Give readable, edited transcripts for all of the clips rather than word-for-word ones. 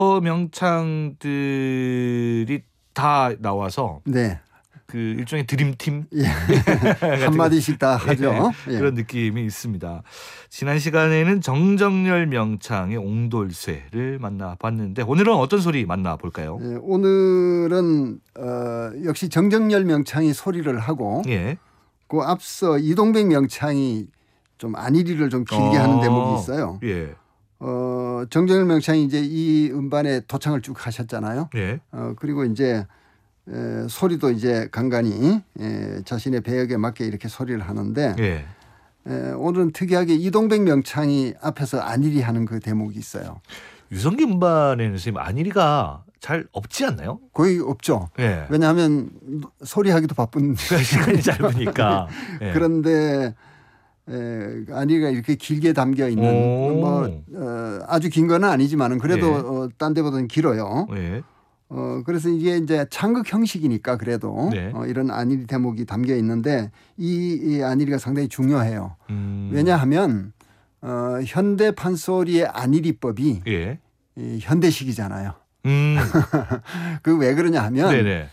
명창들이 다 나와서 네. 그 일종의 드림팀 예. 한마디씩 다 하죠. 예. 그런 느낌이 있습니다. 지난 시간에는 정정열 명창의 옹돌쇠를 만나봤는데 오늘은 어떤 소리 만나볼까요? 예. 오늘은 역시 정정열 명창이 소리를 하고 예. 그 앞서 이동백 명창이 좀 안일이를 좀 길게 하는 대목이 있어요. 예. 정정열 명창이 이제 이 음반에 도창을 쭉 하셨잖아요. 예. 그리고 이제 소리도 이제 간간히 자신의 배역에 맞게 이렇게 소리를 하는데 예. 오늘은 특이하게 이동백 명창이 앞에서 안일이 하는 그 대목이 있어요. 유성기 음반에는 선생님 안일이가 잘 없지 않나요? 거의 없죠. 예. 왜냐하면 소리하기도 바쁜 시간이 짧으니까. 예. 그런데 안일이가 이렇게 길게 담겨 있는 아주 긴 건 아니지만은 그래도 딴 데보다는 길어요. 예. 그래서 이게 이제 창극 형식이니까 그래도 네. 이런 안일이 대목이 담겨 있는데 이 안일이가 상당히 중요해요. 왜냐하면 현대 판소리의 안일이법이 예. 현대식이잖아요. 그 왜 그러냐 하면 네네.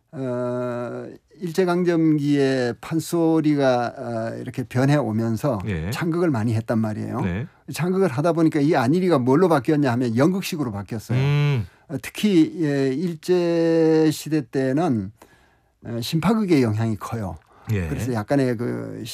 일제강점기에 판소리가 이렇게 변해 오면서 예. 창극을 많이 했단 말이에요. 네. 창극을 하다 보니까 이 안일이가 뭘로 바뀌었냐 하면 연극식으로 바뀌었어요. 특히 일제 시대 때는 신파극의 영향이 커요. 예. 그래서 약간의 그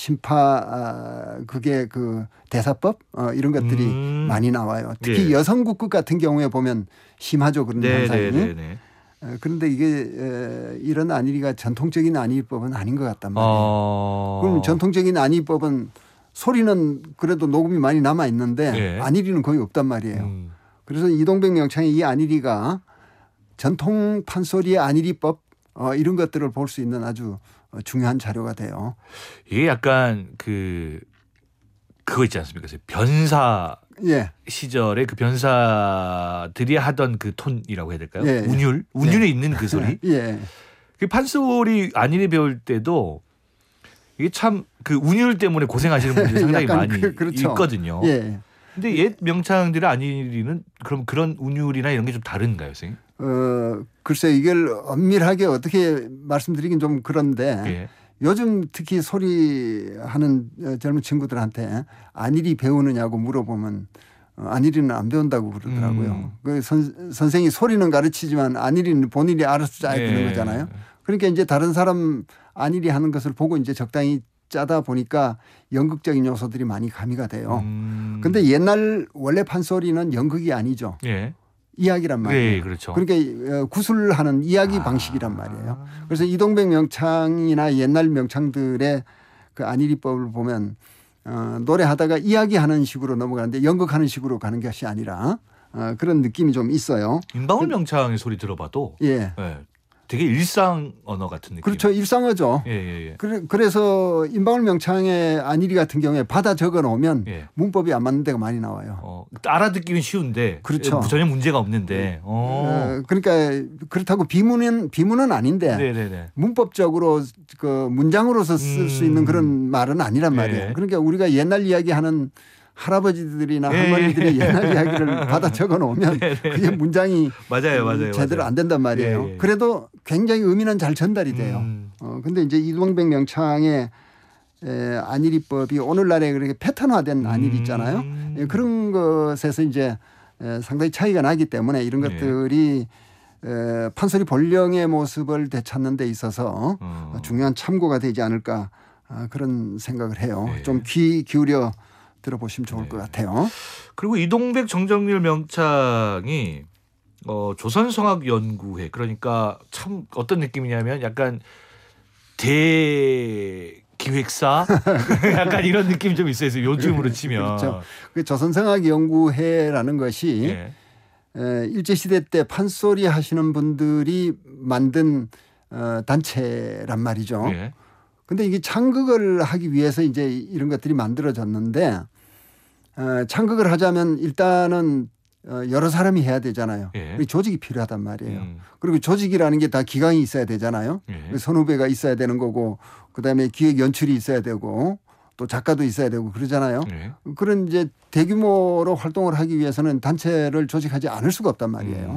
신파극의 그 대사법 이런 것들이 많이 나와요. 특히 예. 여성국극 같은 경우에 보면 심하죠. 그런 현상이. 네네네. 그런데 이게 이런 안일이가 전통적인 안일법은 아닌 것 같단 말이에요. 그럼 전통적인 안일법은 소리는 그래도 녹음이 많이 남아 있는데 예. 안일이는 거의 없단 말이에요. 그래서 이동백 명창의 이 안일이가 전통 판소리의 안일이법 이런 것들을 볼 수 있는 아주 중요한 자료가 돼요. 이게 약간 그거 있지 않습니까? 변사 예. 시절에 그 변사들이 하던 그 톤이라고 해야 될까요? 예. 운율에 있는 그 소리. 예. 그 판소리 안일이 배울 때도 이게 참 그 운율 때문에 고생하시는 분들이 상당히 많이 그렇죠. 있거든요. 예. 근데 옛 명창들의 안일이는 그럼 그런 운율이나 이런 게 좀 다른가요, 선생님? 글쎄 이걸 엄밀하게 어떻게 말씀드리긴 좀 그런데 예. 요즘 특히 소리하는 젊은 친구들한테 안일이 배우느냐고 물어보면 안일이는 안 배운다고 그러더라고요. 그 선생이 소리는 가르치지만 안일이는 본인이 알아서 짜야 되는 거잖아요. 그러니까 이제 다른 사람 안일이 하는 것을 보고 이제 적당히 짜다 보니까 연극적인 요소들이 많이 가미가 돼요. 근데 옛날 원래 판소리는 연극이 아니죠. 예. 이야기란 말이에요. 네, 그렇죠. 그러니까 구술하는 이야기 방식이란 말이에요. 그래서 이동백 명창이나 옛날 명창들의 그 안일이법을 보면 노래하다가 이야기하는 식으로 넘어가는데 연극하는 식으로 가는 것이 아니라 그런 느낌이 좀 있어요. 임방울 명창의 소리 들어봐도 예. 되게 일상 언어 같은 느낌. 그렇죠. 일상어죠. 예. 그래서 임방울 명창의 안일이 같은 경우에 받아 적어 놓으면 문법이 안 맞는 데가 많이 나와요. 알아듣기는 쉬운데 그렇죠. 전혀 문제가 없는데. 그러니까 그렇다고 비문은 아닌데 네네네. 문법적으로 그 문장으로서 쓸 수 있는 그런 말은 아니란 말이에요. 그러니까 우리가 옛날 이야기하는 할아버지들이나 할머니들이 옛날 이야기를 받아 적어 놓으면 그게 문장이 맞아요. 제대로 안 된단 말이에요. 그래도 굉장히 의미는 잘 전달이 돼요. 근데 이제 이동백 명창의 안일이법이 오늘날에 그렇게 패턴화된 안일이 있잖아요. 그런 것에서 이제 상당히 차이가 나기 때문에 이런 것들이 판소리 본령의 모습을 되찾는 데 있어서 중요한 참고가 되지 않을까 그런 생각을 해요. 좀 귀 기울여 들어보시면 좋을 것 같아요. 그리고 이동백 정정열 명창이 조선성악연구회 그러니까 참 어떤 느낌이냐면 약간 대기획사 약간 이런 느낌이 좀 있어요. 요즘으로 치면. 그렇죠. 그 조선성악연구회라는 것이 일제시대 때 판소리 하시는 분들이 만든 단체란 말이죠. 근데 이게 창극을 하기 위해서 이제 이런 것들이 만들어졌는데 창극을 하자면 일단은 여러 사람이 해야 되잖아요. 조직이 필요하단 말이에요. 그리고 조직이라는 게 다 기강이 있어야 되잖아요. 선후배가 있어야 되는 거고 그다음에 기획 연출이 있어야 되고 또 작가도 있어야 되고 그러잖아요. 그런 이제 대규모로 활동을 하기 위해서는 단체를 조직하지 않을 수가 없단 말이에요.